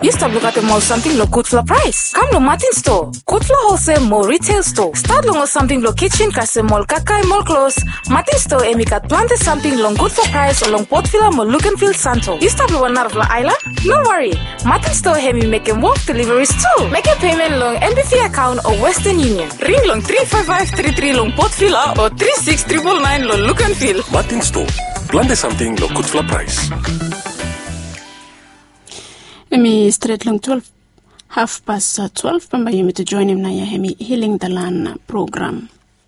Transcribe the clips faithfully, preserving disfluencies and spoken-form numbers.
You stop look at the mall something lo good for price. Come lo Martin store. Good for wholesale mall retail store. Start long something lo kitchen kase mall kakai mall clothes. Martin store emi kat planted something long good for price along Port Villa mall look and feel Santo. You stop lo one of la island? No worry. Martin store hemi make him walk deliveries too. Make a payment long N B F account or Western Union. Ring long three five five three three long Port Villa or three six nine nine nine long look and feel. Martin store. Planted something lo good for price. Hemi straight long twelve, half past twelve. Pamba yumi to join him na ya hemi Healing the Land program.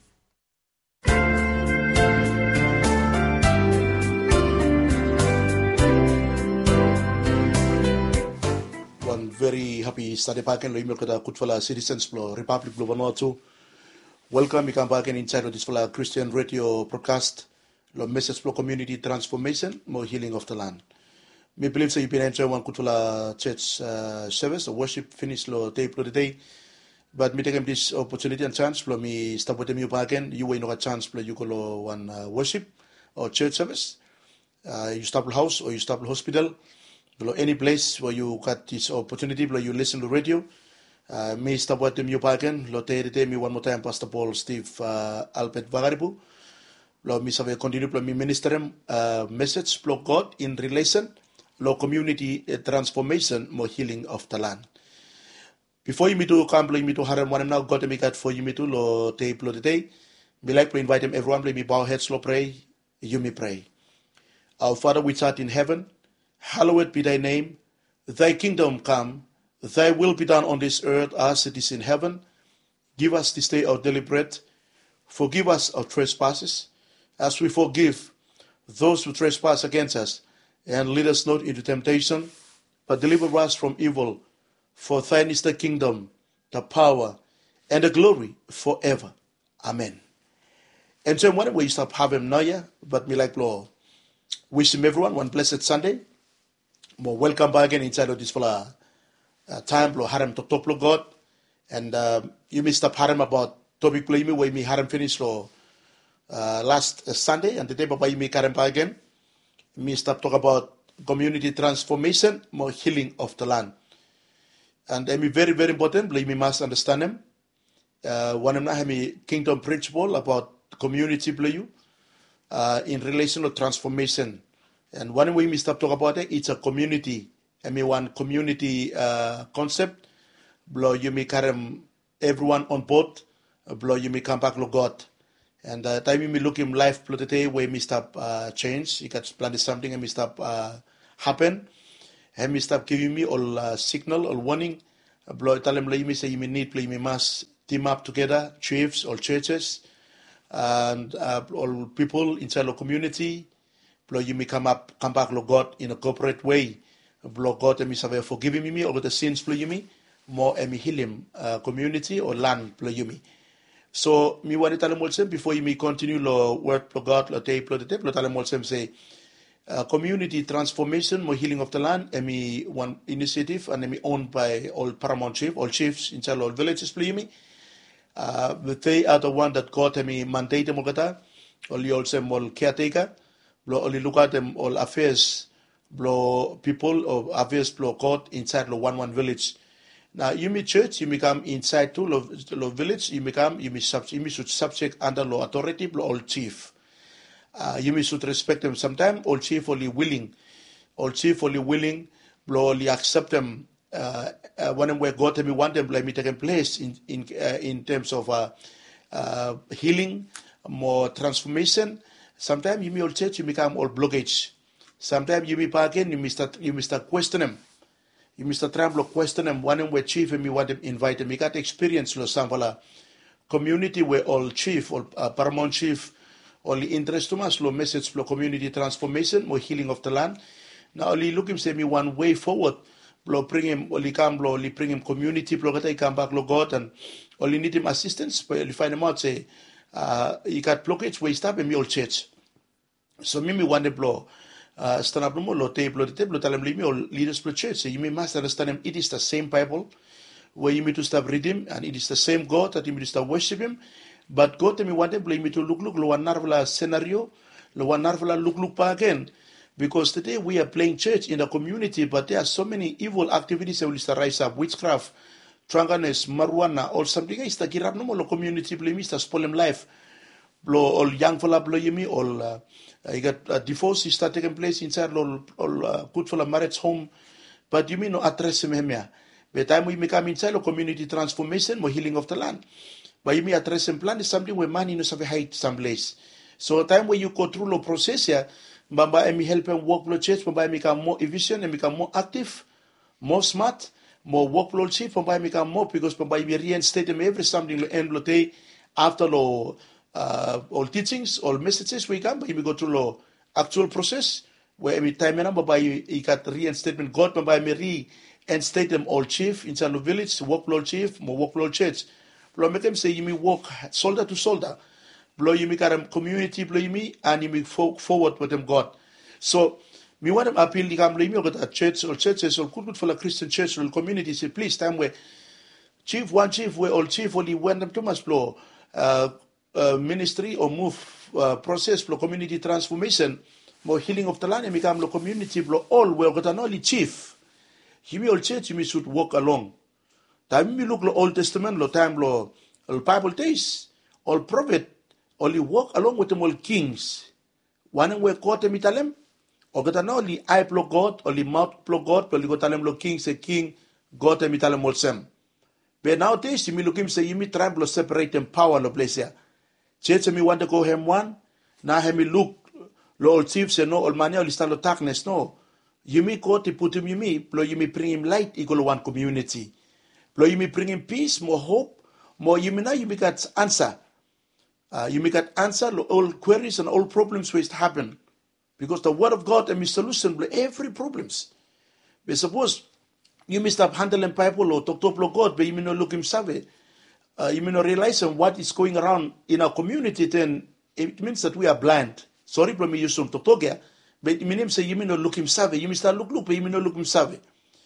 One very happy Sunday back and lo email kada kutfala citizens lo Republic lo Vanuatu. Welcome, you come back and inside of this fala Christian radio broadcast lo message for community transformation, more healing of the land. Me believe so you been enjoying one kutula church uh, service or worship finish lo day pro day, but me take this opportunity and chance for me stop with you back again. You will know a chance for you go lo one uh, worship or church service. Uh, you stop the house or you stop the hospital, below any place where you got this opportunity where you listen to radio. Uh, me stop with you back again. Lo day day me one more time Pastor Paul Steve uh, Albert Vagaribu. Lo me save continue lo me minister him uh, message for God in relation. Lo community uh, transformation, more healing of the land. Before you me to come, me to harem one now got me got for you me to lo tape lo today. Me like to invite them everyone, me bow heads lo pray. You me pray. Our Father which art in heaven, hallowed be thy name. Thy kingdom come. Thy will be done on this earth as it is in heaven. Give us this day our daily bread. Forgive us our trespasses, as we forgive those who trespass against us. And lead us not into temptation, but deliver us from evil. For thine is the kingdom, the power, and the glory forever. Amen. And so when we stop having Noya, but me like Lord, wishing everyone one blessed Sunday. More welcome back again inside of this for uh, time, Lord harem to top Lord God. And uh, you may stop harem about topic play me where me harem finish Lord uh, last uh, Sunday, and the day baba you may harem back again. Me stop talk about community transformation, more healing of the land. And I mean very, very important, we must understand them. Uh, one of them have a kingdom principle about community play uh, in relation to transformation. And one way we stop talk about it, it's a community. I mean one community uh, concept. Blow you may carry everyone on board. Blow you may come back to God. And uh, time me look him life plot today where me stop uh, change. He got planted something and me stop uh, happen. And me stop giving me all uh, signal or warning. Blow tell him me say you may need play me must team up together, chiefs, all churches, and uh, all people inside the community. Blow you may come up, come back to God in a corporate way. Blow God and me say forgiving me all the sins play you me more and me heal him uh, community or land play you me. So, me want to tell them also, before you may continue the word of God, the tape, the tape, tell them also say, uh, community transformation, more healing of the land, and me one initiative, and me owned by all paramount chiefs, all chiefs inside all villages, play me. Uh, but they are the one that got me mandate them, only also more caretaker, only look at them all affairs, blow people or affairs blow God inside the one one village. Now, you may church, you may come inside to the village, you may come, you may, sub, you may should subject under law authority, all chief. Uh, you may should respect them sometime, all chief only willing, all chief only willing, only accept them, uh, uh, when we God me want them, let me take place in, in, uh, in terms of uh, uh, healing, more transformation. Sometimes you may all church, you may come all blockage. Sometimes you may bargain, you may start, you may start questioning them. You Mister Trump lo question them one where chief and me want them invite them. Me got experience lo samvala community where all chief or uh, paramount chief only interest to us lo message lo community transformation more healing of the land. Now only look him say me one way forward. Lo bring him only come lo only bring him community lo get come back lo God and only need him assistance. But only find him out say uh he got blockage where he stop in me all church. So me me want them blow. Uh, stand up no more, lo tape, lo tape, lo tell them leave me or leaders per church. So you may must understand him. It is the same Bible where you need to start reading, and it is the same God that you need to start worship him. But God me want them blame me to look look lo one narvala scenario, lo one narvala look look pa again. Because today we are playing church in the community, but there are so many evil activities that will rise up, witchcraft, drunkenness, marijuana, or something else that kirap no mo lo community play Mister spoil life. Blow all young fella blow yumi, all uh, you got uh, divorce is start taking place inside all all uh, good fella marriage home, but you mean no address him here. By the time we become inside a community transformation, more healing of the land. But you mean address and plan is something where money no have height someplace. So time where you go through the process here, Bamba and me help and work with church, Bamba become more efficient and become more active, more smart, more workload chief, Bamba become more because Bamba me reinstate them every something end of the day after the Uh, all teachings, all messages we come, but we go through the actual process where every time now, by you got reinstatement God, by me reinstate them all chief inside the village, workload chief, more workload church. Blow make them say you may walk shoulder to shoulder. Blow you make a community, blow you me, and you make forward with them God. So me want them appeal the come me got a church or churches or good for the Christian church or community. Say please time where chief one chief where all chief only when them too much blow. Uh, Uh, ministry or move uh, process for community transformation, more healing of the land, and become the community for all. Well, got an only chief. He will church, you should walk along. Time we look the Old Testament, lo time lo all Bible days, all prophet, only walk along with them all kings. One way caught them italem, or got an only eye blow God, only mouth blow God, only got them lo king say king, God them italem all sem. But nowadays, you may look him say you may try to separate them power lo place here. Church me want to go hem one, now hem me look, lo old chief say no, all money all stand darkness, no. You me go to put him you me, blow you me bring him light, equal one community. Blow you me bring him peace, more hope, more you me now you me got answer. Uh, you me got answer lo all queries and all problems which happen. Because the word of God and me solution blow every problems. But suppose you may stop handling people or talk to God, but you may not look him savvy. Uh, you may not realize what is going around in our community, then it means that we are blind. Sorry for me use some totogia, but you may say you may not look him savvy. You may start look look, but you may not look him savvy.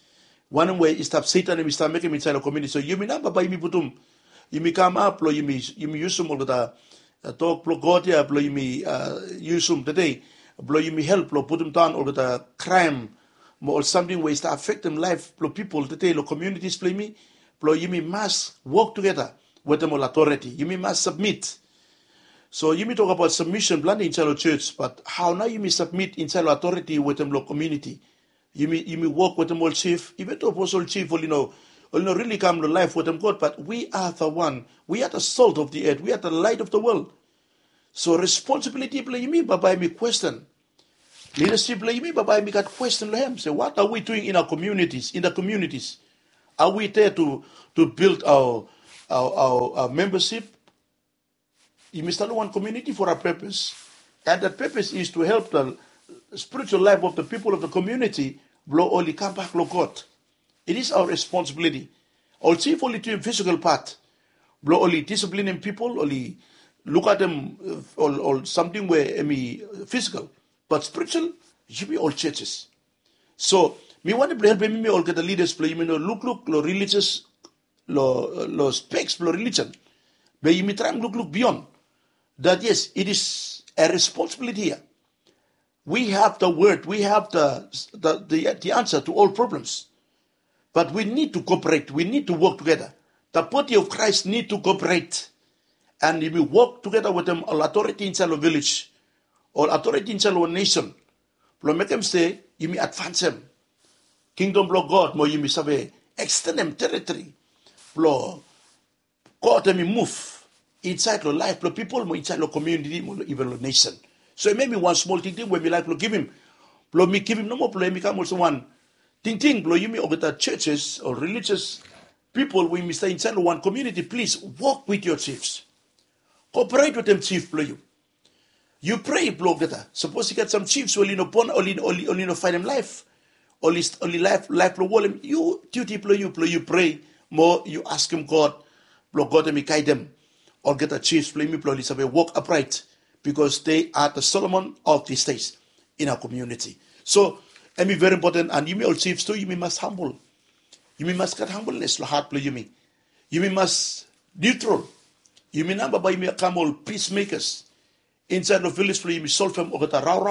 One way is stop Satan and we start making him inside the community. So you may not, but you may put him, you may come up, you may you may use some of the talk, blow God here, blow you may use some today, blow you may help, blow put him down over the crime, or something where it's to affect them life, blow people today, the communities play me, blow you may must work together with them all authority. You may must submit. So you may talk about submission, blending inside the church, but how now you may submit inside the authority with them all community. You may you may work with them all chief, even though apostle chief will you know will not really come to life with them God, but we are the one, we are the salt of the earth, we are the light of the world. So responsibility play me, but by me question. Leadership play me, but by me got question him. Say, what are we doing in our communities, in the communities? Are we there to, to build our Our, our, our membership? You must start one community for a purpose. And that purpose is to help the spiritual life of the people of the community blow only come back to God. It is our responsibility. Also, if only to a physical part, blow only disciplining people, only look at them, or, or something where I mean, physical. But spiritual, it should be all churches. So, me want to help me all get the leaders play, you know, look, look, lo religious, lo, lo specs, lo religion. But you may try and look, look beyond. That yes, it is a responsibility here. We have the word, we have the, the, the, the answer to all problems. But we need to cooperate, we need to work together. The body of Christ need to cooperate. And if we work together with them, all authority inside the village, all authority inside the nation, we make them say, you may advance them. Kingdom of God, more you may say, extend them territory. Blow, God, let me move inside the life, the people, more inside the community, even the nation. So it may be one small thing, when we like to give him, blow me give him no more, blow me come also one thing, thing, blow you me over the churches or religious people, when we stay inside one community, please walk with your chiefs. Cooperate with them, chief, blow you. You pray, blow that. Suppose you get some chiefs, only no pon, only only only no find them life, only only life life blow wall him. You duty blow you blow you pray more. You ask him God, blow God and me guide them, or get a chiefs blow me blow this away. Walk upright because they are the Solomon of these days in our community. So and be very important. And you may all chiefs too. You may must humble. You may must get humbleness. The heart blow you me. You may must neutral. You may number by me come all peacemakers. Inside the village, you may solve them or get a row row,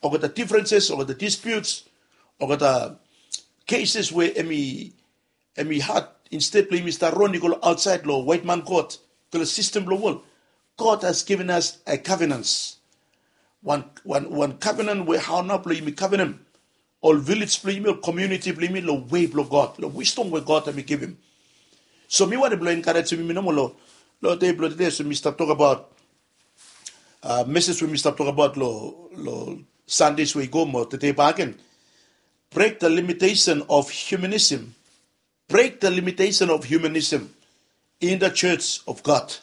or got the differences, or got the disputes, or got the cases where emi emi had instead play Mister Ronnie outside law, white man court, to the system law world. God has given us a covenant. One one one covenant where how now play me covenant. All village play me, community play me, the way blow God, the wisdom where God have me give him. So me want to blow encourage me no more law. Lord they blow today, so me start talk about uh message when me start talk about law law Sundays we go more today back and break the limitation of humanism. Break the limitation of humanism in the church of God.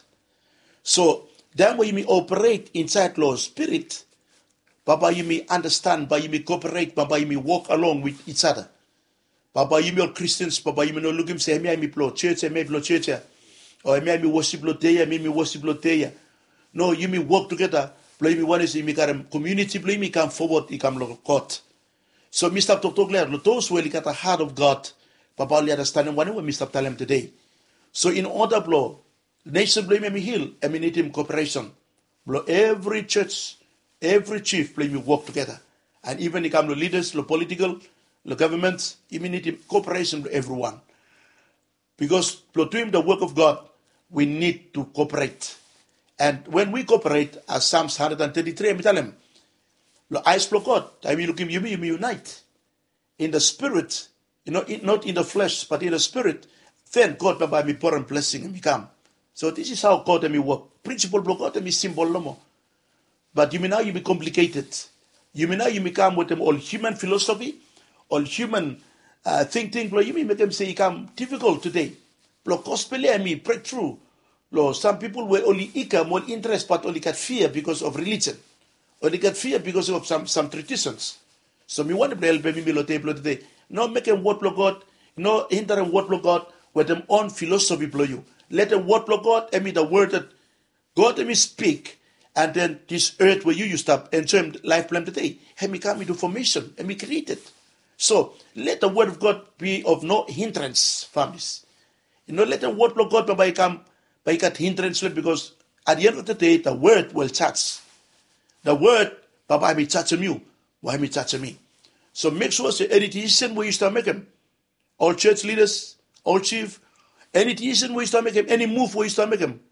So then when you may operate inside law spirit, Baba you may understand, Baba you may cooperate, Baba you may walk along with each other. Baba you may all Christians, Baba you may not look him say, I may blow church, I may blow church, or I may worship blow there, I may worship blow there. No, you may work together, play me one is you may come community, play me come forward, you come look God. So Mister Talk Talk Lair, those who really got the heart of God, Papa only understanding one way Mister Tell him today. So in order blow, nation blame me heal, I mean need him cooperation. Blow every church, every chief blame me work together. And even the come the leaders, the political, the government, even need him cooperation with everyone. Because blow doing the work of God, we need to cooperate. And when we cooperate, as Psalms one thirty-three, I tell him, the eyes blow God, I mean look him, you mean you may unite. In the spirit, you know, not in the flesh, but in the spirit, then God by me pour and blessing and me come. So this is how God and me work. Principle blow God and me symbol no more. But you may now you be complicated. You may now you may come with them all human philosophy, all human uh, thinking. You may make them say you come difficult today. Blow gospel I mean breakthrough. Lo, some people were only eager, more interest, but only got fear because of religion. Or they got fear because of some, some traditions. So me want to help me below table today. No make them word blow God, no hinder them word blow God with them own philosophy blow you. Let them word blow God, I mean the word that God let me speak, and then this earth where you used to enjoy life plan today, have me come into formation, and me created. So let the word of God be of no hindrance, families. You know, let the word blow God by come by got hindrance because at the end of the day the word will touch. The word, Papa, me touch you. Why me touch me? So make sure say any decision where you start making. All church leaders, all chief, any decision where you start making, any move where you start making.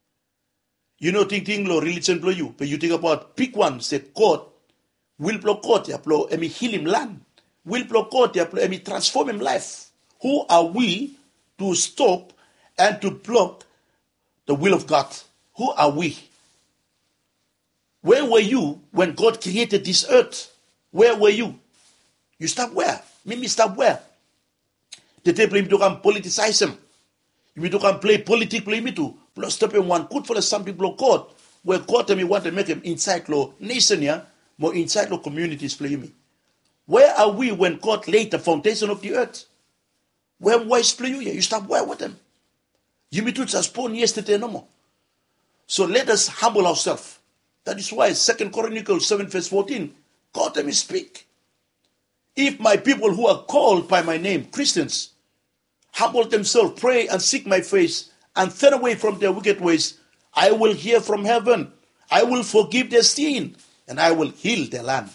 You know, think thing law, religion blow you, but you think about pick one, say God, will blow God, ya blow, and me heal him land. Will blow God, ya blow, and me transform him life. Who are we to stop and to block the will of God? Who are we? Where were you when God created this earth? Where were you? You stop where? Mimi stop where? The table him to come politicize him. You need to come play politics, play me too. Plus stop him one good for the some people of God. Where God and me want to make him inside law nation here, more inside law communities play me. Where are we when God laid the foundation of the earth? Where wise play you here? You stop where with them? You me too just born yesterday no more. So let us humble ourselves. That is why Second Chronicles seven verse fourteen, God let me speak. If my people who are called by my name, Christians, humble themselves, pray and seek my face, and turn away from their wicked ways, I will hear from heaven, I will forgive their sin, and I will heal their land.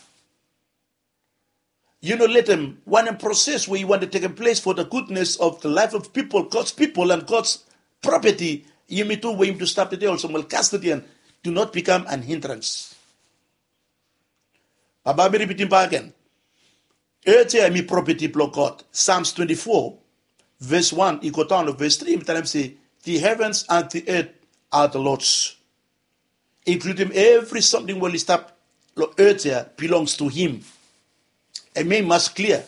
You know, let them, one in process where you want to take a place for the goodness of the life of people, God's people and God's property, you may too wait to stop the day also, will custody and do not become an hindrance. Baba be repeating back again. Earth mi property block God. Psalms twenty-four, verse one, you go down to verse three, tell him say, the heavens and the earth are the Lord's. Including every something will stop earth here belongs to him. And make must clear.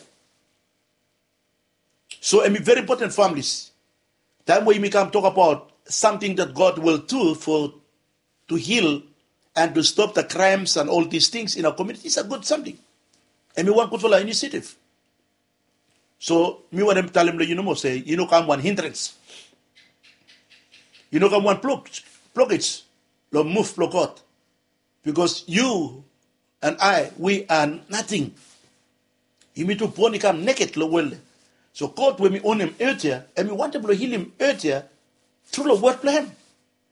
So I mean very important families. That way we can talk about something that God will do for to heal and to stop the crimes and all these things in our community. It's a good something. And we want good for our initiative. So me want them tell them you know say you know come one hindrance. You know come one blockage, blockage, lo move block out. Because you and I, we are nothing. You need to born come naked lo well. So God when we own him earlier, and we want to heal him earlier through the word plan.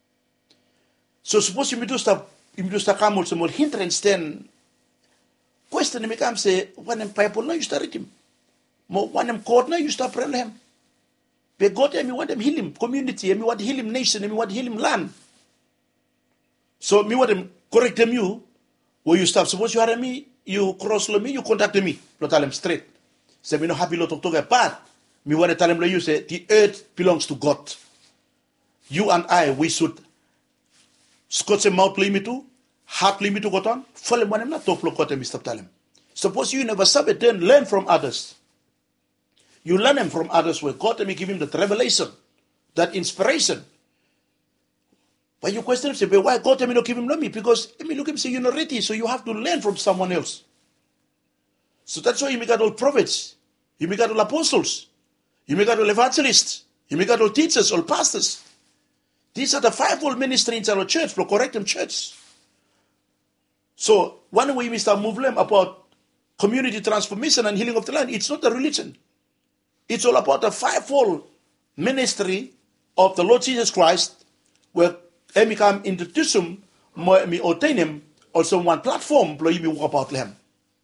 So suppose you need to stop you need to start come with some more hindrance then question me come say, when them Bible now you start read him. Mo when them court now you start pray him. But God me want them heal him community, me want heal him nation, me want heal him land. So me want them correct them you, where you stop. Suppose you are me, you cross me, you contact me. Not tell them straight. Say me no happy lot of talk apart. Me want to tell them like you say the earth belongs to God. You and I, we should Scott say mouth play me too, heart play me to go on, follow one not talk look what Mister Tell him. Suppose you never saw it, then learn from others. You learn them from others where God may give him that revelation, that inspiration. But you question him, say, why God may not give him me? Because I mean look him say you're not ready, so you have to learn from someone else. So that's why you make out all prophets, you make out all apostles, you make out all evangelists, you make out all teachers, all pastors. These are the fivefold ministry in our church, for correct them church. So one way we start moving about community transformation and healing of the land, it's not a religion. It's all about the fivefold ministry of the Lord Jesus Christ, where we come introduce him, we obtain him, also one platform, where we walk about them.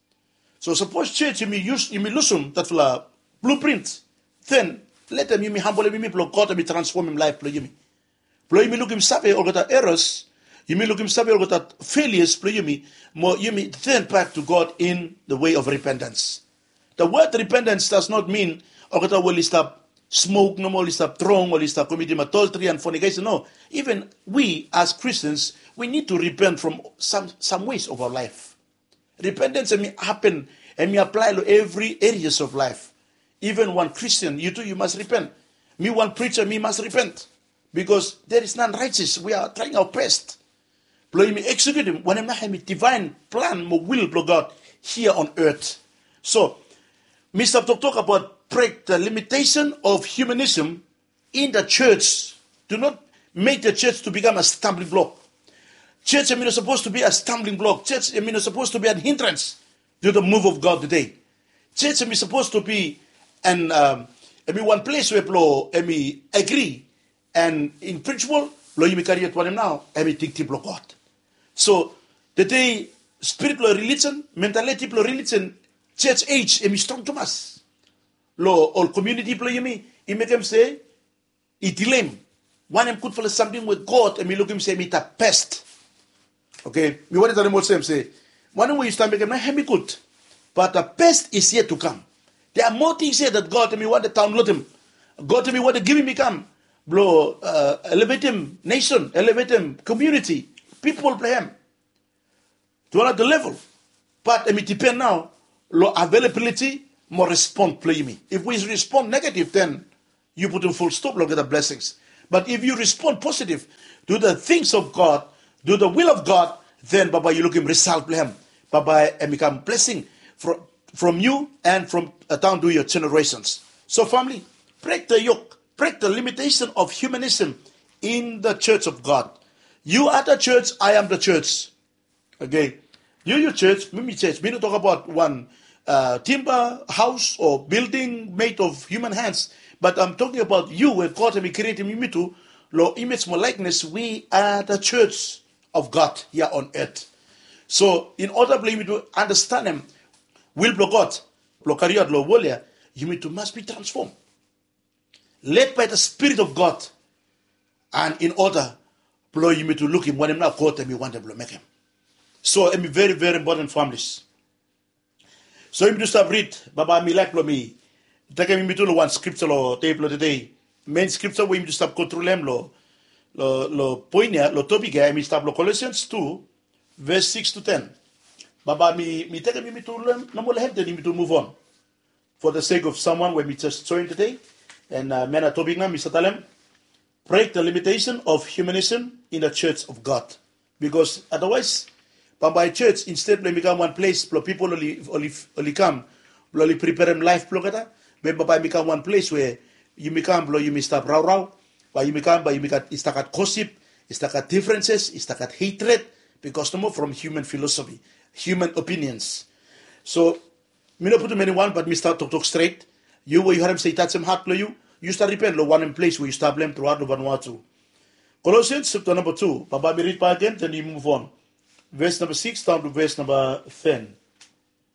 So suppose church, you may use, you may listen that for a blueprint, then let them, you may humble him, God, and transform him life, you may. You may look him sabe or got errors, you may look him sabe or got failures, you may, more, you may turn back to God in the way of repentance. The word repentance does not mean, or got will stop smoke, no more stop drunk, or stop committing adultery and fornication. No. Even we as Christians, we need to repent from some, some ways of our life. Repentance may happen and may apply to every areas of life. Even one Christian, you too, you must repent. Me one preacher, me must repent. Because there is none righteous. We are trying our best. Blow me execute him. When I'm not having divine plan, my will, blow God, here on earth. So, Mister Talk talk about break the limitation of humanism in the church. Do not make the church to become a stumbling block. Church, I mean, is supposed to be a stumbling block. Church, I mean, is supposed to be an hindrance to the move of God today. Church, I mean, is supposed to be an, um, I mean, one place where people, I mean, agree. And in principle, lo you carry it one now, I mean, think people God. So, the day spiritual religion, mentality religion, church age, I mean, strong to us. Lo, all community people, you mean, you make them say, it delay. One am good for something with God, and me look him say, me the pest. Okay, me want to tell him what say. One way you start making me good, but the best is yet to come. There are more things here that God and me want to download him. God and me want to give him come. Blow, uh, elevate him nation, elevate him community. People play him to another level. But I mean, depend now, low availability, more respond play me. If we respond negative, then you put in full stop, look at the blessings. But if you respond positive, do the things of God, do the will of God, then Baba, you look him result him. Baba, and become blessing from, from you and from uh, down to your generations. So family, break the yoke, break the limitation of humanism in the church of God. You are the church, I am the church. Okay. You, your church, me, church. We don't talk about one uh, timber house or building made of human hands. But I'm talking about you, where God has created me to, Lord, image more likeness. We are the church of God here on earth. So, in order for you to understand Him, will block God, block career, Lord, Wolia, you need to must be transformed, led by the Spirit of God, and in order, blow you need to look Him when Him not God and you want to make Him. So, it be very, very important families. So, you need to start read, Baba, me like me. Take me to one scripture lo table today. Main scripture we need to stop control them lo lo lo poinia lo topic I mean stop lo Colossians two verse six to ten. Baba me me take me to learn no more help then me to move on. For the sake of someone when we just join today and uh, mena topic na Mister Talem break the limitation of humanism in the church of God, because otherwise Baba church instead we become one place where people only only only come only prepare them life blogata. But Baba become one place where you become, you may stop row row, but you become, but you become, it's like at gossip, it's like at differences, it's like at hatred, because no more from human philosophy, human opinions. So, me not put them anyone, but me start to talk straight. You, where you heard him say, that's some heart play you, you start repent, lo one in place where you start blame throughout the Vanuatu. Colossians chapter number two, Baba me read back again, then you move on. Verse number six down to verse number ten.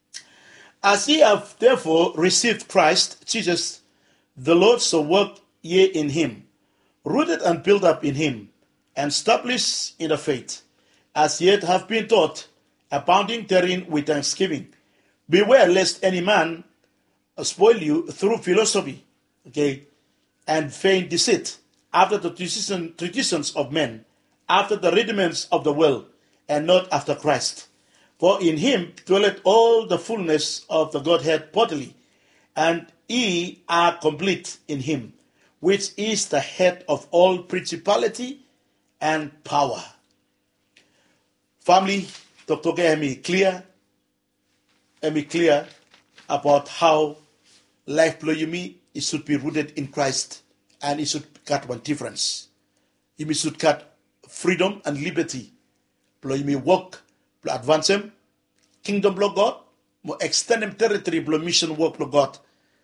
As ye have therefore received Christ Jesus the Lord, so walk ye in him, rooted and built up in him, and established in the faith, as yet have been taught, abounding therein with thanksgiving. Beware lest any man spoil you through philosophy, okay, and vain deceit, after the tradition, traditions of men, after the rudiments of the world, and not after Christ. For in him dwelleth all the fullness of the Godhead bodily, and ye are complete in him, which is the head of all principality and power. Family, Doctor K, me clear, me clear about how life blow you me, it should be rooted in Christ, and it should cut one difference. It should cut freedom and liberty. Blow you me walk, blow advance him, kingdom blow God, more extend him territory, blow mission work blow God,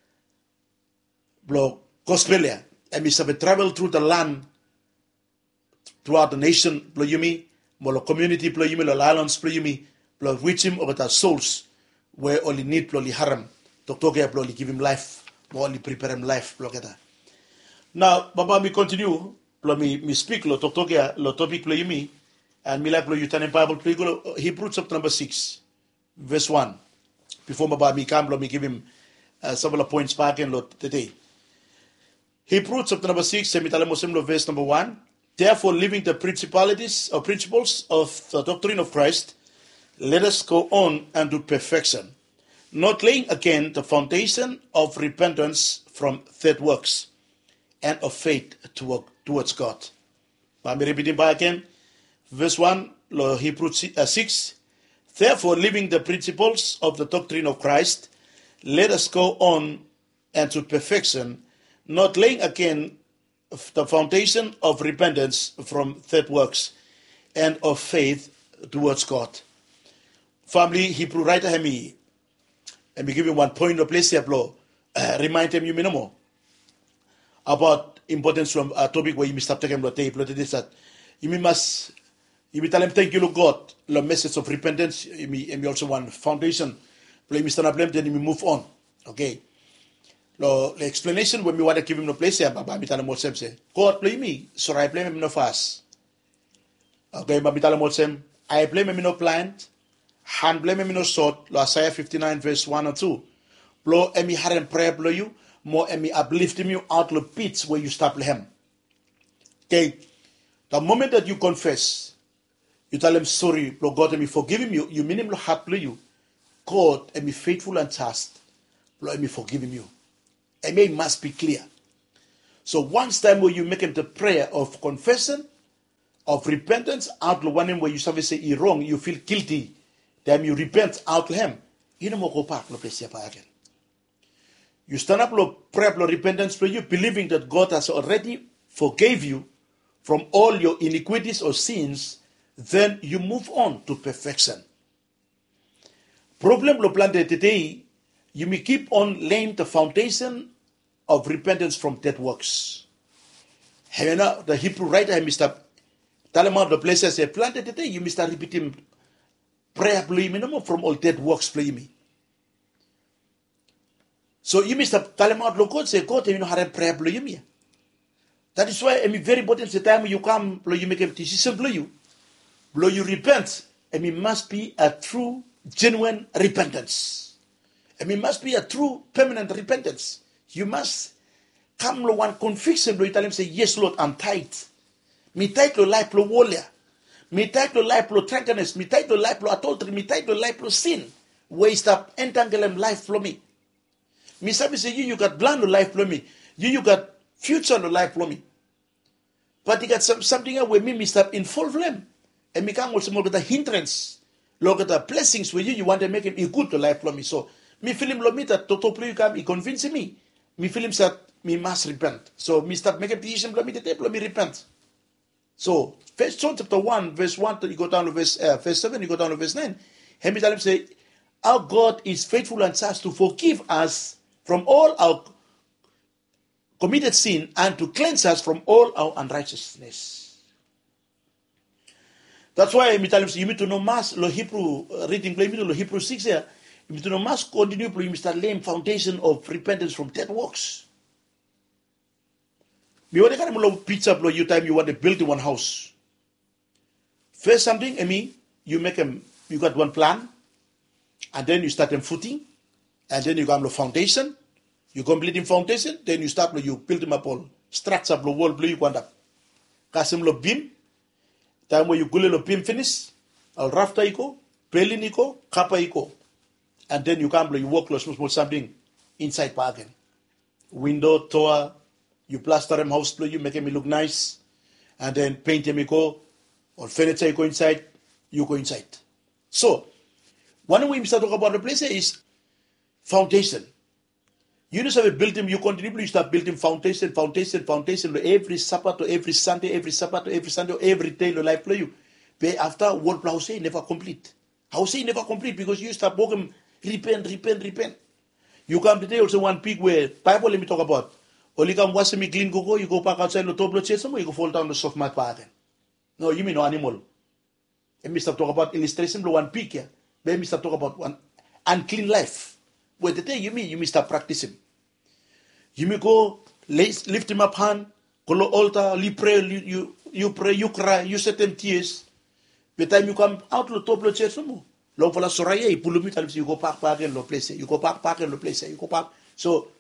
blow gospelia, and we shall travel through the land, throughout the nation, blow you me, more community blow you me, lo islands blow you me, blow reach him over the souls, where only need blow li haram, Doctor K blow li give him life, more only prepare him life, blow get. Now, Baba, me continue, blow me, me speak, lo Doctor K, lo topic blow you me, and me like blow you turn in Bible, play go Hebrews chapter number six, verse one. Before Baba me come, blow me give him uh, several points back in lo today. Hebrews chapter number six, verse number one. Therefore, leaving the principalities or principles of the doctrine of Christ, let us go on unto perfection, not laying again the foundation of repentance from dead works and of faith towards God. Let me repeat it back again. Verse one, Hebrews six. Therefore, leaving the principles of the doctrine of Christ, let us go on unto perfection, not laying again the foundation of repentance from dead works and of faith towards God. Family, Hebrew writer Hemi, and we give him one point of place here, blow. Uh, remind him you minimum about importance from a topic where you must stop taking the tape, this that you must you tell him thank you to God, the message of repentance, you also want foundation, play Mister Nablem, then you move on. Okay. The explanation when we want to give him no place here, Baba Mitala Mosem say, God play me, so I blame him no fast. Okay, Baba Mitala Mosem, I blame him no plant, hand blame him no sword, lo Isaiah fifty-nine verse one and two. Blow emi harem prayer blow you, more emi uplift him you out of pits where you stop him. Okay, the moment that you confess, you tell him sorry, blow God emi forgive him you, you mean him lo heart blow you. God emi faithful and just, blow emi forgive him you. Amen must be clear. So once time where you make him the prayer of confession, of repentance, out to one where you say you wrong, you feel guilty, then you repent out to him. You know more go back, no place again. You stand up, lo prayer, lo repentance for you, believing that God has already forgave you from all your iniquities or sins, then you move on to perfection. Problem lo planted today. You may keep on laying the foundation of repentance from dead works. Hena, the Hebrew writer, Mister Talaman, the places they planted today, you may start repeating prayer, play me no from all dead works, play me. So you may start Talaman, the God say, God, you know how to prayer, play me. That is why I mean very important the time you come, you make a decision, blow you, blow you repent, and it must be a true, genuine repentance. I mean, it must be a true, permanent repentance. You must come to one conviction, you tell him, say, yes, Lord, I'm tight. Me tight to life, lo warrior. Me tight to life, lo drunkenness. Me tight to life, lo adultery. Me tight to life, lo sin. Waste up, entangle him life for me. Me sabi say, you, you got blind to life for me. You, you got future to life for me. But you got some, something else where me, me stop involve them. And me come also more with the hindrance. Look at the blessings with you, you want to make him be good to life for me. So, me feel him lo me that Toto play come, he convince me. Me feel him that me must repent. So me start make a decision, lo me the tape, lo me repent. So First John chapter one, verse one, you go down to verse uh, verse seven, you go down to verse nine. He me tell him say, our God is faithful and just to forgive us from all our committed sin and to cleanse us from all our unrighteousness. That's why me tell him say, you need to know mass lo Hebrew uh, reading, play me lo Hebrew six here. You to must continue, you must start laying foundation of repentance from dead works. Me want to kind of pizza blow you time you want to build one house. First something, I mean, you make them, you got one plan, and then you start them footing, and then you got the foundation, you complete the foundation, then you start, you build them up all, structure up the wall, blue you want up. Kasim lo beam, time where you gule lo beam finish, al rafta iko, pelin iko, kapa iko. And then you come, you work close with something inside parking. Window, door, you plaster them house, you make them look nice, and then paint them, go, or furniture, you go inside, you go inside. So, one way we start talking about the place is foundation. You just have a building, you continue, you start building foundation, foundation, foundation, every Sabbath, every Sunday, every Sabbath, every Sunday, every day, your life, you. But after one house, never complete. House never complete because you start walking. Repent, repent, repent. You come today also one peak where Bible let me talk about. Only come wash me clean go, you go back outside the top of the you go fall down the soft mat pattern. No, you mean no animal. And me start talk about illustration the one peak here. Then me start talk about one unclean life. Where the day you mean you may start practicing. You may go lift him up hand, go to altar, you pray, you, you you pray, you cry, you set them tears. By the time you come out to the top of the church, no. Long for la soraya, you pull me you go park park in the place, you go park park in the place, you go park. So,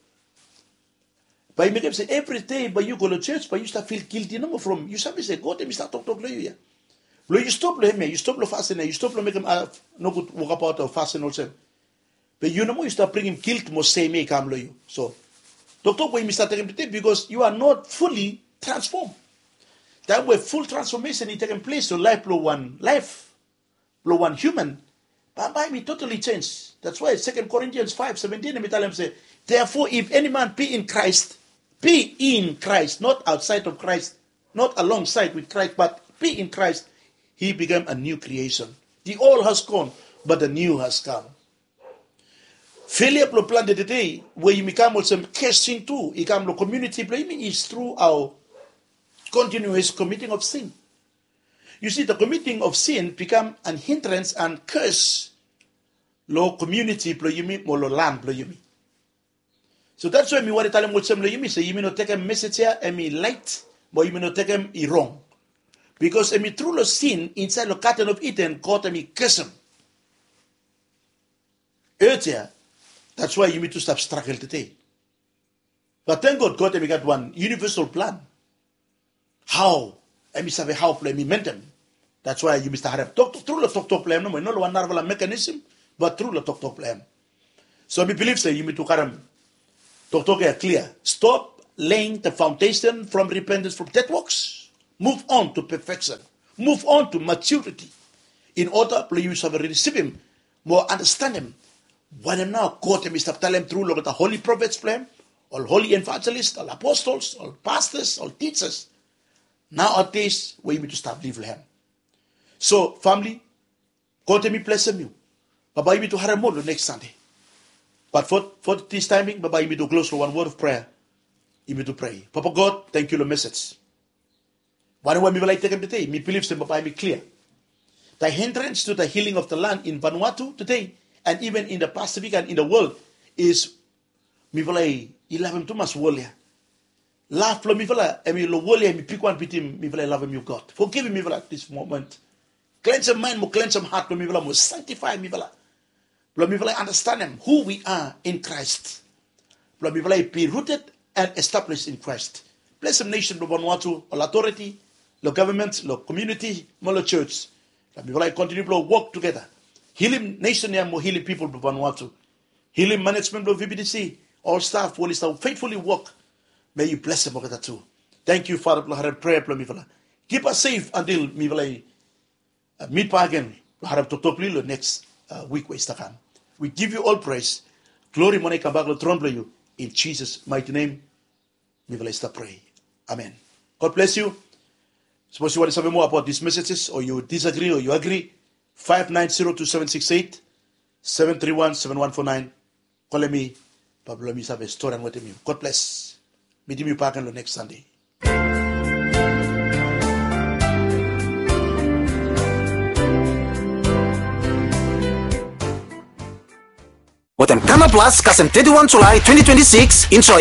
by me say every day, but you go to church, but you start feel guilty no from you. Somebody say, God, let me start talk talk to you. Lo you stop him, you stop the fasting, you stop the make him uh, no good walk about of fasting also. But you know more, you start bringing guilt, must say me come you. So, talk talk when you start taking today because you are not fully transformed. That way, full transformation is taking place. So life blow one life, blow one human. But by me totally changed. That's why Second Corinthians five seventeen, me tell him say, therefore, if any man be in Christ, be in Christ, not outside of Christ, not alongside with Christ, but be in Christ, he became a new creation. The old has gone, but the new has come. Failure to plan the day where you become also casting too, you become the community blaming is through our continuous committing of sin. You see, the committing of sin become an hindrance and curse. Lo community plo yumi, mo lo land plo yumi. So that's why me want to tell him what some lo yumi say. You may not take a message here, and me light, but you may not take him wrong, because I mean through the sin inside the Garden of Eden, God me curse him. Earlier, that's why you need to stop struggle today. But thank God, God me got one universal plan. How? I mean, have how play me meant them. That's why you must have talk through the talk talk plan. No, no one narrow mechanism, but through the talk talk plan. So I believe say you need to karam talk talk clear. Stop laying the foundation from repentance from dead works. Move on to perfection. Move on to maturity. In order for you to receive him, more understand him. When I'm now caught him, stop telling him through look at the holy prophets plan, all holy evangelists, all apostles, all pastors, all teachers. Nowadays, we need to start living him. So, family, God me bless you. Baba, you need to have more next Sunday. But for, for this timing, Baba, you need to close with one word of prayer. You need to pray. Papa God, thank you for the message. One way me will I take him today. Me believe him, Papa, I be clear. The hindrance to the healing of the land in Vanuatu today, and even in the Pacific and in the world, is me will I eleven too much warrior. Laugh for me, fella. I mean, lo wole me pick one pit him. Me, fella, love him, you God. Forgive me, fella, at this moment. Cleanse him mind, mo cleanse him heart, me, fella, mo sanctify me, fella. Me, fella, understand him who we are in Christ. Me, fella, be rooted and established in Christ. Bless him, nation, lo Vanuatu, all authority, lo government, lo community, mo lo church. Me, fella, continue to work together. Healing nation, ya mo healing people, lo Vanuatu. Healing management, lo V B D C. All staff will faithfully work. May you bless them over that too. Thank you, Father, for our prayer. Keep us safe until we will meet again. Next week, we give you all praise. Glory, Monica Baglo, tromble you. In Jesus' mighty name, we will start pray. Amen. God bless you. Suppose you want to say more about these messages, or you disagree, or you agree. five nine zero two seven six eight, seven three one seven one four nine. Call me. Pablo Misa story and what you. God bless. Meet you back on the next Sunday. Metropolitan Canal Plus kasem thirty-one July twenty twenty-six in